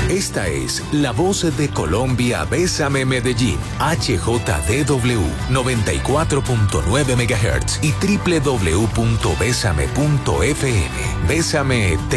Esta es la voz de Colombia, Bésame Medellín, HJDW 94.9 MHz y www.besame.fm. Bésame